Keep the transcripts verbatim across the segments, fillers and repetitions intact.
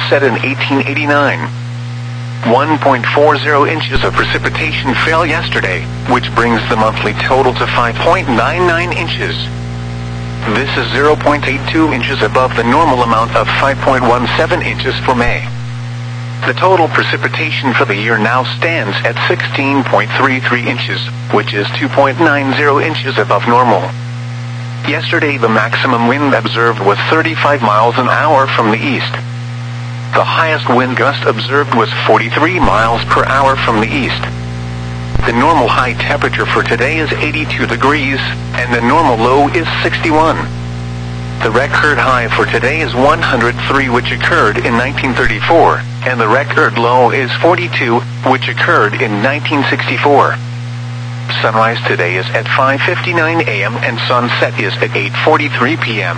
set in eighteen eighty-nine. one point four zero inches of precipitation fell yesterday, which brings the monthly total to five point nine nine inches. This is zero point eight two inches above the normal amount of five point one seven inches for May. The total precipitation for the year now stands at sixteen point three three inches, which is two point nine zero inches above normal. Yesterday the maximum wind observed was thirty-five miles an hour from the east. The highest wind gust observed was forty-three miles per hour from the east. The normal high temperature for today is eighty-two degrees, and the normal low is sixty-one. The record high for today is one hundred three, which occurred in nineteen thirty-four, and the record low is forty-two, which occurred in nineteen sixty-four. Sunrise today is at five fifty-nine a m and sunset is at eight forty-three p m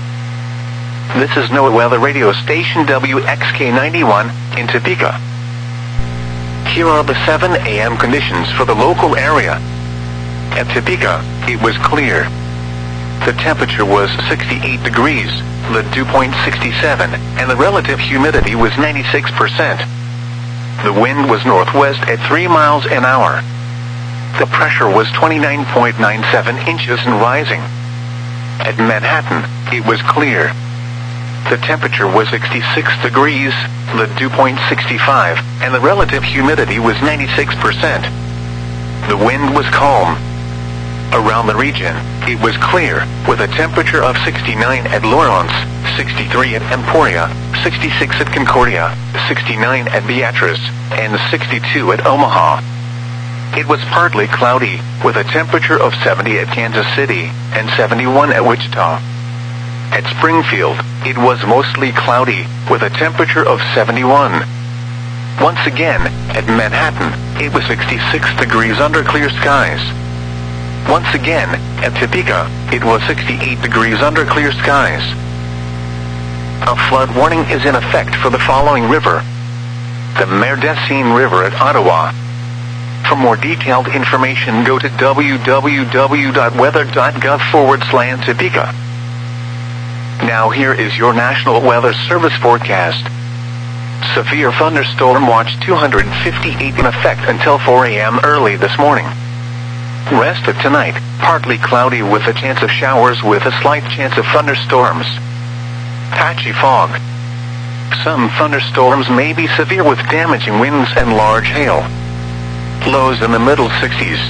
This is NOAA Weather Radio Station W X K ninety-one in Topeka. Here are the seven a m conditions for the local area. At Topeka, it was clear. The temperature was sixty-eight degrees, the dew point sixty-seven, and the relative humidity was ninety-six percent. The wind was northwest at three miles an hour. The pressure was twenty-nine point nine seven inches and rising. At Manhattan, it was clear. The temperature was sixty-six degrees, the dew point sixty-five, and the relative humidity was ninety-six percent. The wind was calm. Around the region, it was clear, with a temperature of sixty-nine at Lawrence, sixty-three at Emporia, sixty-six at Concordia, sixty-nine at Beatrice, and sixty-two at Omaha. It was partly cloudy, with a temperature of seventy at Kansas City, and seventy-one at Wichita. At Springfield, it was mostly cloudy, with a temperature of seventy-one. Once again, at Manhattan, it was sixty-six degrees under clear skies. Once again, at Topeka, it was sixty-eight degrees under clear skies. A flood warning is in effect for the following river: the Merdecine River at Ottawa. For more detailed information, go to w w w dot weather dot gov forward slash Topeka. Now here is your National Weather Service forecast. Severe thunderstorm watch two hundred fifty-eight in effect until four a m early this morning. Rest of tonight, partly cloudy with a chance of showers with a slight chance of thunderstorms. Patchy fog. Some thunderstorms may be severe with damaging winds and large hail. Lows in the middle sixties.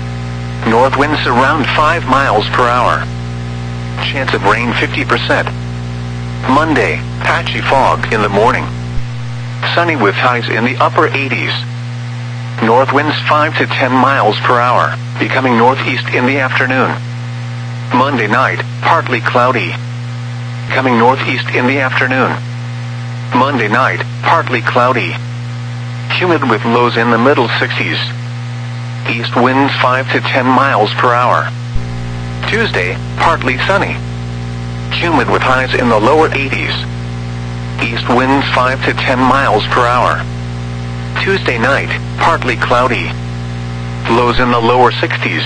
North winds around five miles per hour. Chance of rain fifty percent. Monday, patchy fog in the morning. Sunny with highs in the upper eighties. North winds five to ten miles per hour, becoming northeast in the afternoon. Monday night, partly cloudy. Coming northeast in the afternoon. Monday night, partly cloudy. Humid with lows in the middle sixties. East winds five to ten miles per hour. Tuesday, partly sunny. Humid with highs in the lower eighties. East winds five to ten miles per hour. Tuesday night, partly cloudy. Lows in the lower sixties.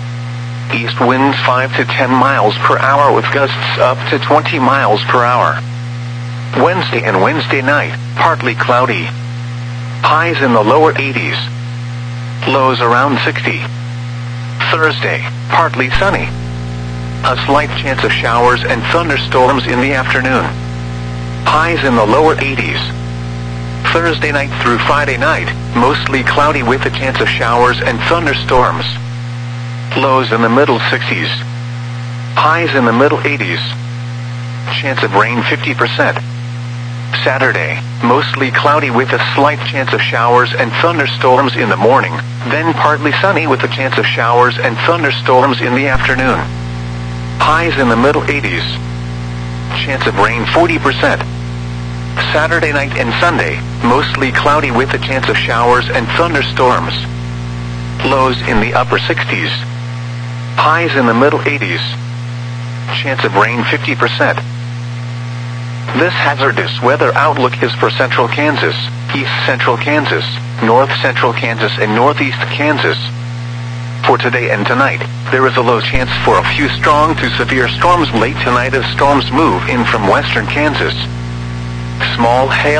East winds five to ten miles per hour with gusts up to twenty miles per hour. Wednesday and Wednesday night, partly cloudy. Highs in the lower eighties. Lows around sixty. Thursday, partly sunny. A slight chance of showers and thunderstorms in the afternoon. Highs in the lower eighties. Thursday night through Friday night, mostly cloudy with a chance of showers and thunderstorms. Lows in the middle sixties. Highs in the middle eighties. Chance of rain fifty percent. Saturday, mostly cloudy with a slight chance of showers and thunderstorms in the morning, then partly sunny with a chance of showers and thunderstorms in the afternoon. Highs in the middle eighties. Chance of rain forty percent. Saturday night and Sunday, mostly cloudy with a chance of showers and thunderstorms. Lows in the upper sixties. Highs in the middle eighties. Chance of rain fifty percent. This hazardous weather outlook is for central Kansas, east central Kansas, north central Kansas, and northeast Kansas. For today and tonight, there is a low chance for a few strong to severe storms late tonight as storms move in from western Kansas. Small hail